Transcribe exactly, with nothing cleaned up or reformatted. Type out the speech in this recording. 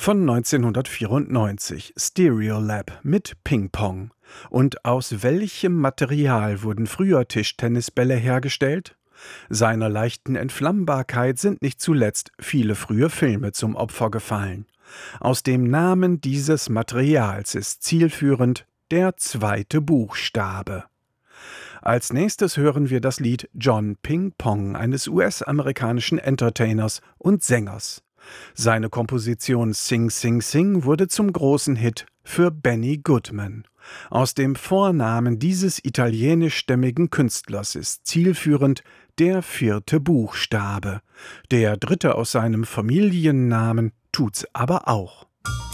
von neunzehnhundertvierundneunzig, Stereolab mit Ping-Pong. Und aus welchem Material wurden früher Tischtennisbälle hergestellt? Seiner leichten Entflammbarkeit sind nicht zuletzt viele frühe Filme zum Opfer gefallen. Aus dem Namen dieses Materials ist zielführend der zweite Buchstabe. Als nächstes hören wir das Lied John Ping Pong eines U S-amerikanischen Entertainers und Sängers. Seine Komposition Sing Sing Sing wurde zum großen Hit für Benny Goodman. Aus dem Vornamen dieses italienischstämmigen Künstlers ist zielführend der vierte Buchstabe. Der dritte aus seinem Familiennamen tut's aber auch.